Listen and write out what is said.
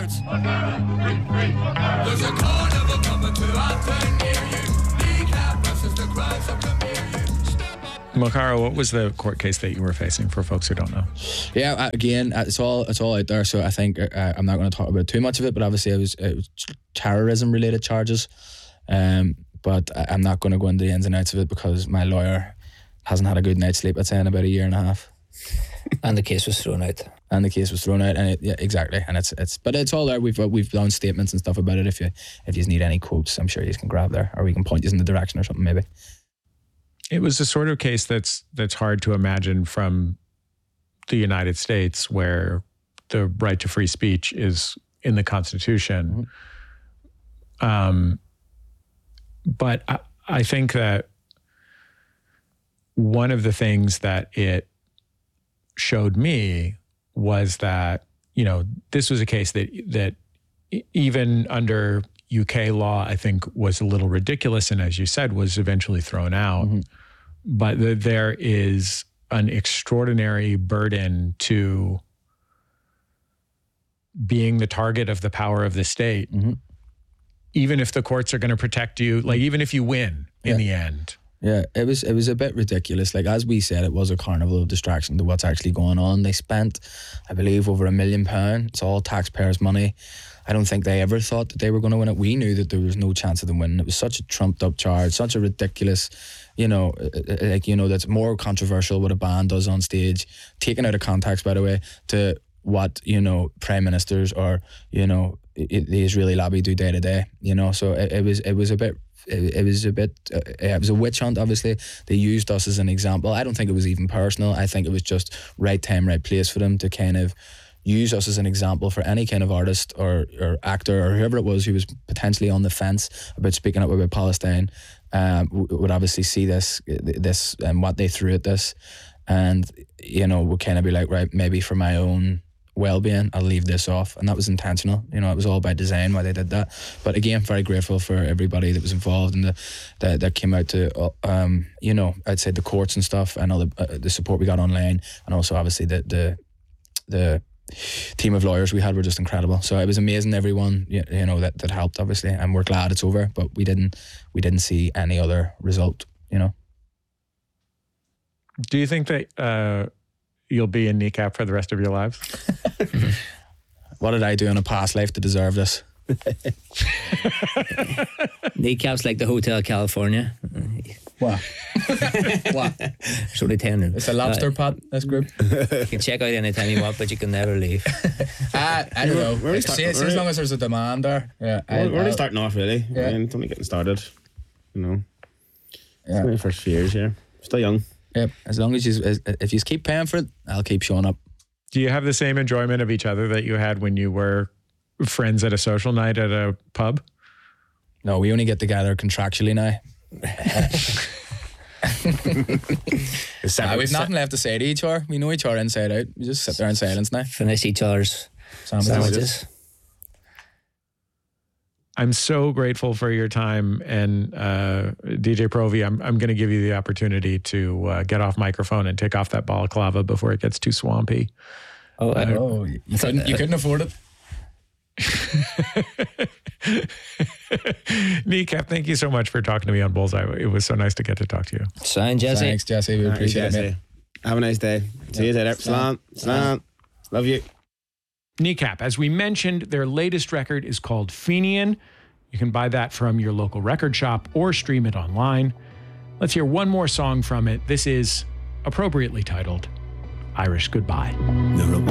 bastards. There's a carnival coming to our town near you. Kneecap versus the crowds of the near you. Makaro, what was the court case that you were facing for folks who don't know? Yeah, again, it's all out there. So I think I'm not going to talk about too much of it, but obviously it was terrorism related charges. But I'm not going to go into the ins and outs of it because my lawyer hasn't had a good night's sleep, I'd say, in about a year and a half. And the case was thrown out. And yeah, exactly. And but it's all there. We've done statements and stuff about it. If you need any quotes, I'm sure you can grab there, or we can point you in the direction or something maybe. It was the sort of case that's hard to imagine from the United States, where the right to free speech is in the Constitution. Mm-hmm. But I think that one of the things that it showed me was that, this was a case that even under UK law, I think was a little ridiculous, and as you said, was eventually thrown out. Mm-hmm. But there is an extraordinary burden to being the target of the power of the state, mm-hmm. even if the courts are going to protect you, like even if you win in the end. Yeah, it was a bit ridiculous. Like, as we said, it was a carnival of distraction to what's actually going on. They spent, I believe, over £1 million. It's all taxpayers' money. I don't think they ever thought that they were going to win it. We knew that there was no chance of them winning. It was such a trumped up charge, such a ridiculous, that's more controversial what a band does on stage, taken out of context, by the way, to what, prime ministers or, the Israeli lobby do day to day, So it was a witch hunt, obviously. They used us as an example. I don't think it was even personal. I think it was just right time, right place for them to kind of use us as an example for any kind of artist or actor or whoever it was who was potentially on the fence about speaking up about Palestine, would obviously see this and what they threw at this, and would kind of be like, right, maybe for my own well-being, I'll leave this off. And that was intentional. It was all by design why they did that. But again, very grateful for everybody that was involved and that came out to I'd say the courts and stuff, and all the support we got online, and also obviously the team of lawyers we had were just incredible. So it was amazing, everyone that helped, obviously, and we're glad it's over, but we didn't see any other result. Do you think that you'll be in Kneecap for the rest of your lives? What did I do in a past life to deserve this? Kneecap's like the Hotel California. What? What? So they tend to. It's a lobster pot, this group. You can check out anytime you want, but you can never leave. I don't know. As long as there's a demand there. Yeah, we're only starting off, really. Yeah. I mean, it's only getting started. Yeah. It's my first few years here. Still young. Yep. As long as if you keep paying for it, I'll keep showing up. Do you have the same enjoyment of each other that you had when you were friends at a social night at a pub? No, we only get together contractually now. We've nothing left to say to each other. We know each other inside out. We just sit there in silence now. Finish each other's sandwiches. I'm so grateful for your time, and DJ Provi, I'm going to give you the opportunity to get off microphone and take off that balaclava before it gets too swampy. You couldn't afford it. Kneecap, thank you so much for talking to me on Bullseye. It was so nice to get to talk to you. Sign, Jesse. Thanks, Jesse. We appreciate it, mate. Have a nice day. See you later. Salam. Love you. Kneecap, as we mentioned, their latest record is called Fenian. You can buy that from your local record shop or stream it online. Let's hear one more song from it. This is appropriately titled Irish Goodbye.